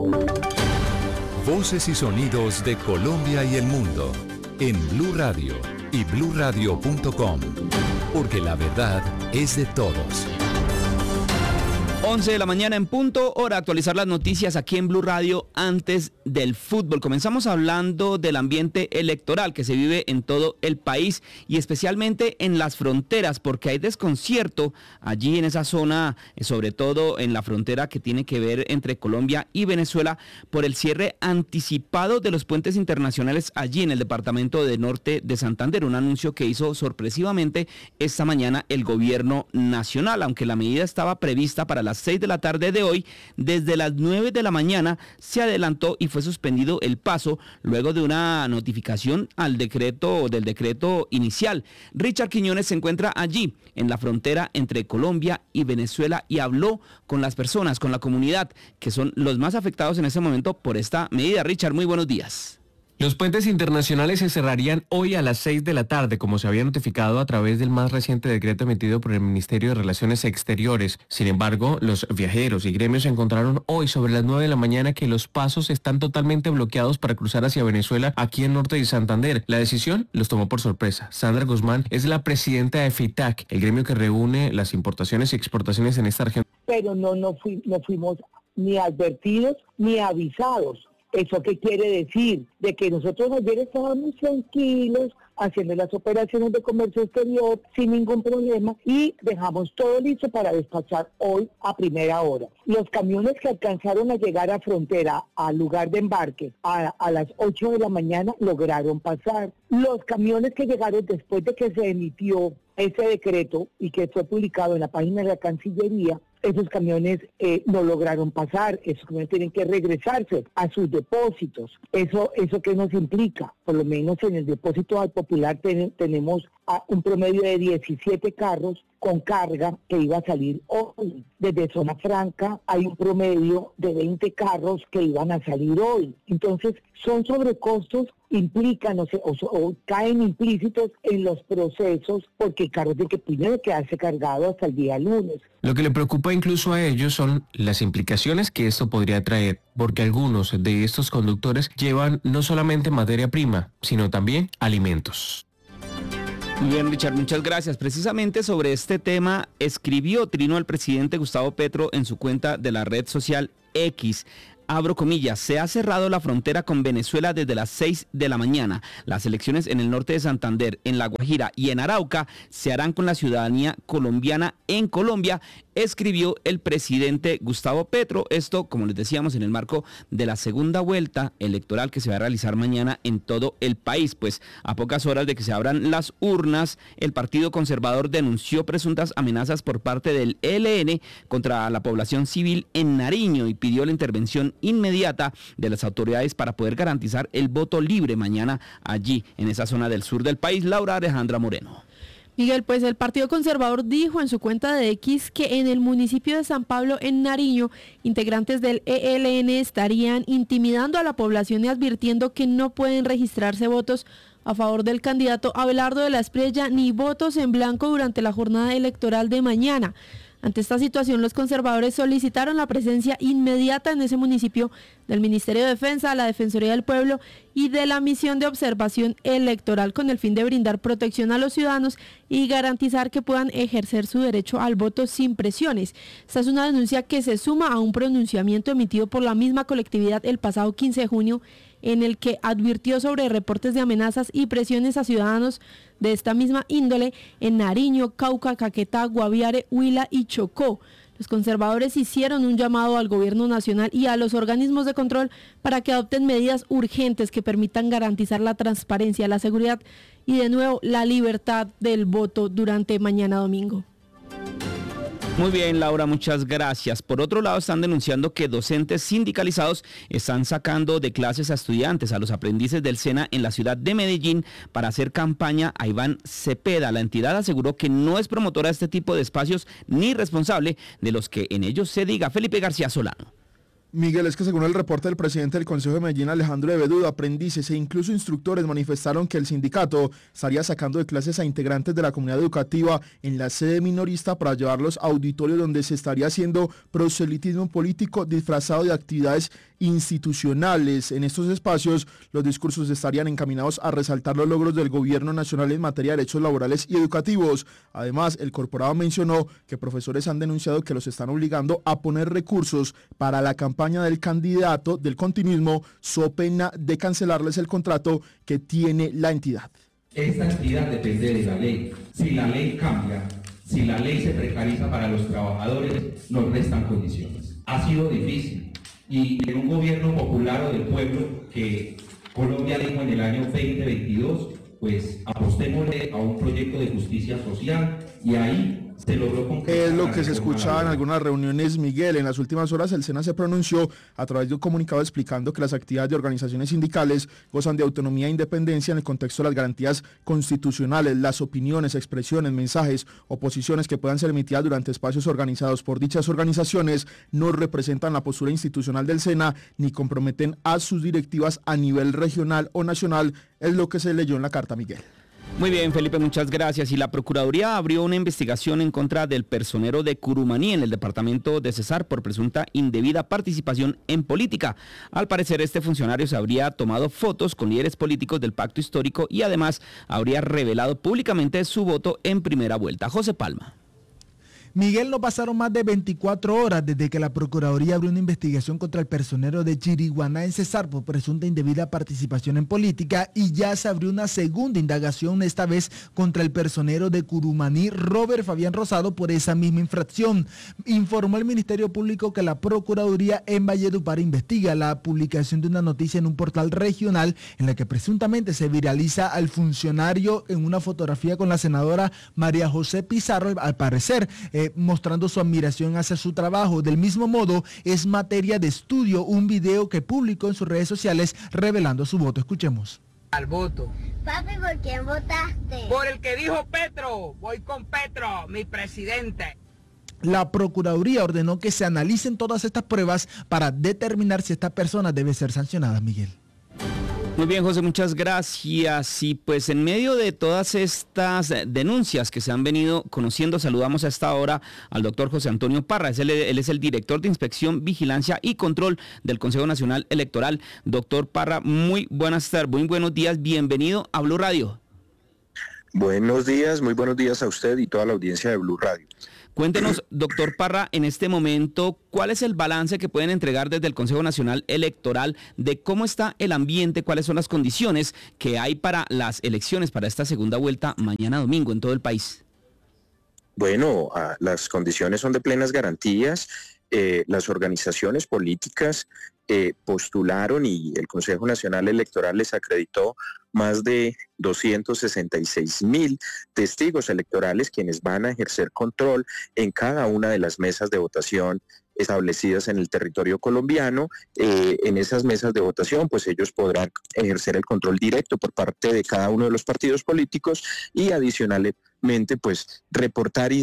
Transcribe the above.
Voces y sonidos de Colombia y el mundo en Blue Radio y bluradio.com, porque la verdad es de todos. 11 de la mañana en punto, hora de actualizar las noticias aquí en Blue Radio antes del fútbol. Comenzamos hablando del ambiente electoral que se vive en todo el país y especialmente en las fronteras, porque hay desconcierto allí en esa zona, sobre todo en la frontera que tiene que ver entre Colombia y Venezuela, por el cierre anticipado de los puentes internacionales allí en el departamento de Norte de Santander, un anuncio que hizo sorpresivamente esta mañana el gobierno nacional, aunque la medida estaba prevista para las 6 de la tarde de hoy. Desde las 9 de la mañana se adelantó y fue suspendido el paso luego de una notificación del decreto inicial. Richard Quiñones se encuentra allí en la frontera entre Colombia y Venezuela y habló con las personas, con la comunidad, que son los más afectados en ese momento por esta medida. Richard, muy buenos días. Los puentes internacionales se cerrarían hoy a las 6 de la tarde, como se había notificado a través del más reciente decreto emitido por el Ministerio de Relaciones Exteriores. Sin embargo, los viajeros y gremios encontraron hoy sobre las 9 de la mañana que los pasos están totalmente bloqueados para cruzar hacia Venezuela aquí en Norte de Santander. La decisión los tomó por sorpresa. Sandra Guzmán es la presidenta de FITAC, el gremio que reúne las importaciones y exportaciones en esta región. Pero no fuimos ni advertidos ni avisados. ¿Eso qué quiere decir? De que nosotros ayer estábamos tranquilos haciendo las operaciones de comercio exterior sin ningún problema y dejamos todo listo para despachar hoy a primera hora. Los camiones que alcanzaron a llegar a frontera, al lugar de embarque, a las 8 de la mañana lograron pasar. Los camiones que llegaron después de que se emitió ese decreto y que fue publicado en la página de la Cancillería, esos camiones no lograron pasar, esos camiones tienen que regresarse a sus depósitos. ¿Eso qué nos implica? Por lo menos en el depósito al Popular tenemos un promedio de 17 carros con carga que iba a salir hoy. Desde Zona Franca hay un promedio de 20 carros que iban a salir hoy. Entonces, son sobrecostos, implican o caen implícitos en los procesos porque el carro tiene que primero quedarse cargado hasta el día lunes. Lo que le preocupa incluso a ellos son las implicaciones que esto podría traer, porque algunos de estos conductores llevan no solamente materia prima, sino también alimentos. Muy bien, Richard, muchas gracias. Precisamente sobre este tema escribió Trino al presidente Gustavo Petro en su cuenta de la red social X. Abro comillas, se ha cerrado la frontera con Venezuela desde las 6 de la mañana. Las elecciones en el norte de Santander, en La Guajira y en Arauca se harán con la ciudadanía colombiana en Colombia, escribió el presidente Gustavo Petro. Esto, como les decíamos, en el marco de la segunda vuelta electoral que se va a realizar mañana en todo el país. Pues a pocas horas de que se abran las urnas, el Partido Conservador denunció presuntas amenazas por parte del ELN contra la población civil en Nariño y pidió la intervención inmediata de las autoridades para poder garantizar el voto libre mañana allí en esa zona del sur del país. Laura Alejandra Moreno. Miguel, pues el Partido Conservador dijo en su cuenta de X que en el municipio de San Pablo, en Nariño, integrantes del ELN estarían intimidando a la población y advirtiendo que no pueden registrarse votos a favor del candidato Abelardo de la Espriella ni votos en blanco durante la jornada electoral de mañana. Ante esta situación, los conservadores solicitaron la presencia inmediata en ese municipio del Ministerio de Defensa, la Defensoría del Pueblo y de la Misión de Observación Electoral con el fin de brindar protección a los ciudadanos y garantizar que puedan ejercer su derecho al voto sin presiones. Esta es una denuncia que se suma a un pronunciamiento emitido por la misma colectividad el pasado 15 de junio en el que advirtió sobre reportes de amenazas y presiones a ciudadanos de esta misma índole en Nariño, Cauca, Caquetá, Guaviare, Huila y Chocó. Los conservadores hicieron un llamado al gobierno nacional y a los organismos de control para que adopten medidas urgentes que permitan garantizar la transparencia, la seguridad y de nuevo la libertad del voto durante mañana domingo. Muy bien, Laura, muchas gracias. Por otro lado, están denunciando que docentes sindicalizados están sacando de clases a estudiantes, a los aprendices del SENA en la ciudad de Medellín para hacer campaña a Iván Cepeda. La entidad aseguró que no es promotora de este tipo de espacios ni responsable de los que en ellos se diga. Felipe García Solano. Miguel, es que según el reporte del presidente del Consejo de Medellín, Alejandro Evedudo, aprendices e incluso instructores manifestaron que el sindicato estaría sacando de clases a integrantes de la comunidad educativa en la sede minorista para llevarlos a auditorios donde se estaría haciendo proselitismo político disfrazado de actividades institucionales. En estos espacios, los discursos estarían encaminados a resaltar los logros del gobierno nacional en materia de derechos laborales y educativos. Además, el corporado mencionó que profesores han denunciado que los están obligando a poner recursos para la campaña del candidato del continuismo, so pena de cancelarles el contrato que tiene la entidad. Esta entidad depende de la ley. Si la ley cambia, si la ley se precariza para los trabajadores, nos restan condiciones. Ha sido difícil y en un gobierno popular o del pueblo que Colombia dijo en el año 2022, pues apostémosle a un proyecto de justicia social y ahí se logró concretar. Es lo que se escuchaba en algunas reuniones, Miguel. En las últimas horas el SENA se pronunció a través de un comunicado explicando que las actividades de organizaciones sindicales gozan de autonomía e independencia en el contexto de las garantías constitucionales. Las opiniones, expresiones, mensajes o posiciones que puedan ser emitidas durante espacios organizados por dichas organizaciones no representan la postura institucional del SENA ni comprometen a sus directivas a nivel regional o nacional, es lo que se leyó en la carta, Miguel. Muy bien, Felipe, muchas gracias. Y la Procuraduría abrió una investigación en contra del personero de Curumaní en el departamento de Cesar por presunta indebida participación en política. Al parecer, este funcionario se habría tomado fotos con líderes políticos del pacto histórico y además habría revelado públicamente su voto en primera vuelta. José Palma. Miguel, no pasaron más de 24 horas desde que la Procuraduría abrió una investigación contra el personero de Chiriguaná en Cesar por presunta indebida participación en política y ya se abrió una segunda indagación, esta vez contra el personero de Curumaní, Robert Fabián Rosado, por esa misma infracción. Informó el Ministerio Público que la Procuraduría en Valledupar investiga la publicación de una noticia en un portal regional en la que presuntamente se viraliza al funcionario en una fotografía con la senadora María José Pizarro, al parecer mostrando su admiración hacia su trabajo. Del mismo modo, es materia de estudio un video que publicó en sus redes sociales revelando su voto. Escuchemos. Al voto. Papi, ¿por quién votaste? Por el que dijo Petro. Voy con Petro, mi presidente. La Procuraduría ordenó que se analicen todas estas pruebas para determinar si esta persona debe ser sancionada, Miguel. Muy bien, José, muchas gracias. Y pues en medio de todas estas denuncias que se han venido conociendo, saludamos a esta hora al doctor José Antonio Parra. Él es el director de Inspección, Vigilancia y Control del Consejo Nacional Electoral. Doctor Parra, muy buenos días, bienvenido a Blue Radio. Buenos días, muy buenos días a usted y toda la audiencia de Blue Radio. Cuéntenos, doctor Parra, en este momento, ¿cuál es el balance que pueden entregar desde el Consejo Nacional Electoral de cómo está el ambiente, cuáles son las condiciones que hay para las elecciones, para esta segunda vuelta mañana domingo en todo el país? Bueno, las condiciones son de plenas garantías. Las organizaciones políticas postularon y el Consejo Nacional Electoral les acreditó más de 266,000 testigos electorales quienes van a ejercer control en cada una de las mesas de votación establecidas en el territorio colombiano. En esas mesas de votación, pues ellos podrán ejercer el control directo por parte de cada uno de los partidos políticos y adicionalmente, pues reportar